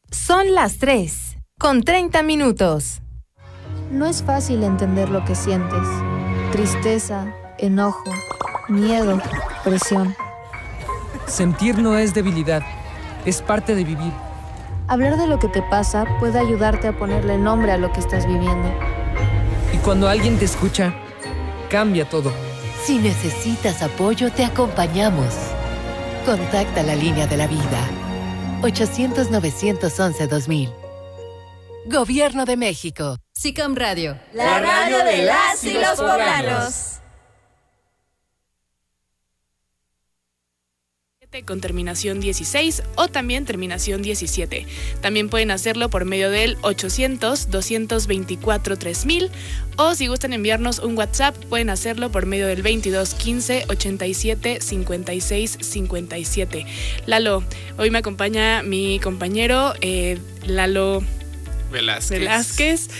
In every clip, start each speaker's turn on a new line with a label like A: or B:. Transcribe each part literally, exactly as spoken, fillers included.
A: Son las tres, con treinta minutos.
B: No es fácil entender lo que sientes. Tristeza, enojo, miedo, presión.
C: Sentir no es debilidad, es parte de vivir.
B: Hablar de lo que te pasa puede ayudarte a ponerle nombre a lo que estás viviendo.
C: Y cuando alguien te escucha, cambia todo.
D: Si necesitas apoyo, te acompañamos. Contacta la línea de la vida. ochocientos, novecientos once, dos mil. Gobierno de México.
E: S I C A M Radio.
F: La radio de las y los poblanos.
G: Con terminación dieciséis o también terminación diecisiete. También pueden hacerlo por medio del ochocientos, doscientos veinticuatro, tres mil, o si gustan enviarnos un WhatsApp pueden hacerlo por medio del veintidós quince, ochenta y siete, cincuenta y seis, cincuenta y siete. Lalo, hoy me acompaña mi compañero eh, Lalo
H: Velázquez.
G: Velázquez.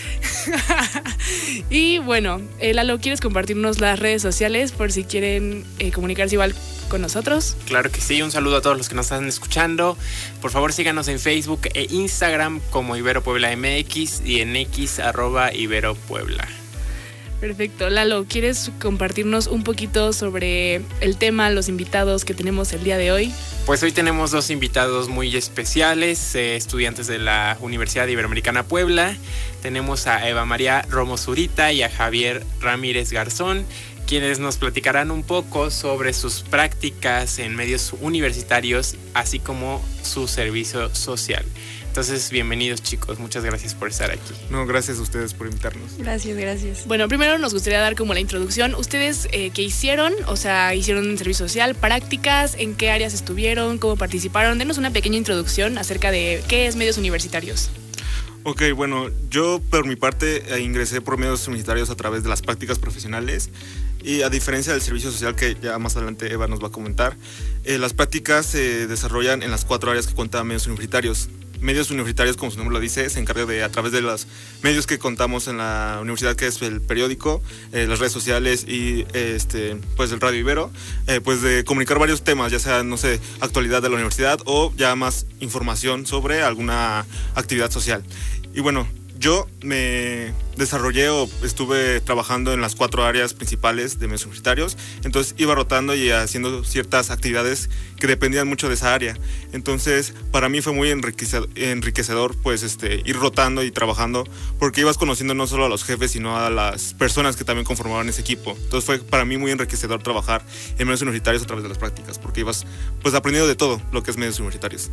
G: Y bueno, eh, Lalo, ¿quieres compartirnos las redes sociales por si quieren eh, comunicarse igual con nosotros?
H: Claro que sí, un saludo a todos los que nos están escuchando. Por favor síganos en Facebook e Instagram como Ibero Puebla M X y en X arroba Ibero Puebla.
G: Perfecto. Lalo, ¿quieres compartirnos un poquito sobre el tema, los invitados que tenemos el día de hoy?
H: Pues hoy tenemos dos invitados muy especiales, eh, estudiantes de la Universidad Iberoamericana Puebla. Tenemos a Eva María Romo Zurita y a Javier Ramírez Garzón, quienes nos platicarán un poco sobre sus prácticas en medios universitarios, así como su servicio social. Entonces, bienvenidos chicos, muchas gracias por estar aquí.
I: No, gracias a ustedes por invitarnos.
G: Gracias, gracias. Bueno, primero nos gustaría dar como la introducción. ¿Ustedes eh, qué hicieron? O sea, ¿hicieron servicio social, prácticas? ¿En qué áreas estuvieron? ¿Cómo participaron? Denos una pequeña introducción acerca de qué es medios universitarios.
I: Ok, bueno, yo por mi parte eh, ingresé por medios universitarios a través de las prácticas profesionales. Y a diferencia del servicio social que ya más adelante Eva nos va a comentar, eh, las prácticas se desarrollan en las cuatro áreas que cuentan medios universitarios. Medios universitarios, como su nombre lo dice, se encarga de, a través de los medios que contamos en la universidad, que es el periódico, eh, las redes sociales y este, pues el Radio Ibero, eh, pues de comunicar varios temas, ya sea, no sé, actualidad de la universidad o ya más información sobre alguna actividad social. Y bueno, yo me desarrollé o estuve trabajando en las cuatro áreas principales de medios universitarios, entonces iba rotando y haciendo ciertas actividades que dependían mucho de esa área. Entonces, para mí fue muy enriquecedor, enriquecedor pues este, ir rotando y trabajando, porque ibas conociendo no solo a los jefes, sino a las personas que también conformaban ese equipo. Entonces fue para mí muy enriquecedor trabajar en medios universitarios a través de las prácticas, porque ibas pues aprendiendo de todo lo que es medios universitarios.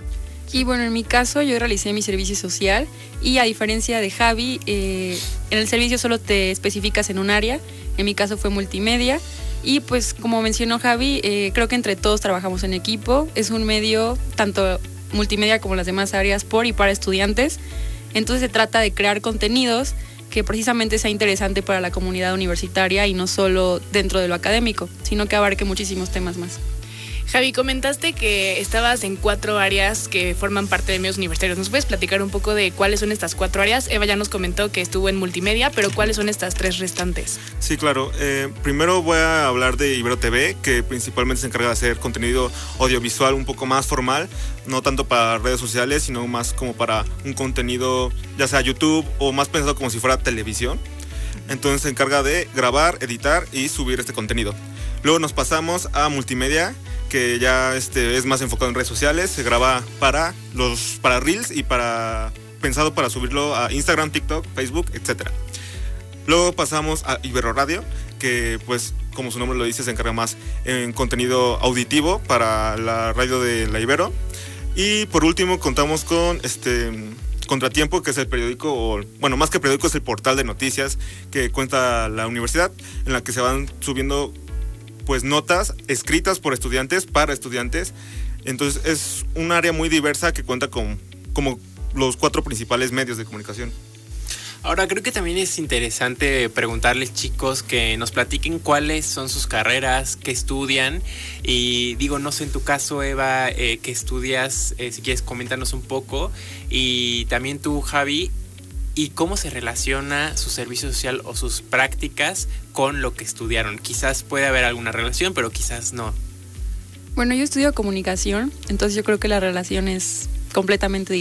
J: Y bueno, en mi caso yo realicé mi servicio social y a diferencia de Javi, eh, en el servicio solo te especificas en un área, en mi caso fue multimedia y pues como mencionó Javi, eh, creo que entre todos trabajamos en equipo, es un medio tanto multimedia como las demás áreas por y para estudiantes, entonces se trata de crear contenidos que precisamente sea interesante para la comunidad universitaria y no solo dentro de lo académico, sino que abarque muchísimos temas más.
G: Javi, comentaste que estabas en cuatro áreas que forman parte de medios universitarios. ¿Nos puedes platicar un poco de cuáles son estas cuatro áreas? Eva ya nos comentó que estuvo en multimedia, pero ¿cuáles son estas tres restantes?
I: Sí, claro. Eh, primero voy a hablar de Ibero T V, que principalmente se encarga de hacer contenido audiovisual un poco más formal, no tanto para redes sociales, sino más como para un contenido, ya sea YouTube o más pensado como si fuera televisión. Entonces se encarga de grabar, editar y subir este contenido. Luego nos pasamos a multimedia, que ya este, es más enfocado en redes sociales, se graba para los para Reels y para pensado para subirlo a Instagram, TikTok, Facebook, etcétera. Luego pasamos a Ibero Radio, que pues como su nombre lo dice se encarga más en contenido auditivo para la radio de la Ibero. Y por último contamos con este Contratiempo, que es el periódico, o, bueno, más que periódico es el portal de noticias que cuenta la universidad, en la que se van subiendo pues notas escritas por estudiantes para estudiantes. Entonces es un área muy diversa que cuenta con como los cuatro principales medios de comunicación.
H: Ahora, creo que también es interesante preguntarles, chicos, que nos platiquen cuáles son sus carreras, qué estudian. Y digo, no sé, en tu caso, Eva, eh, qué estudias, eh, si quieres coméntanos un poco. Y también tú, Javi, y cómo se relaciona su servicio social o sus prácticas con lo que estudiaron. Quizás puede haber alguna relación, pero quizás no.
J: Bueno, yo estudio comunicación, entonces yo creo que la relación es completamente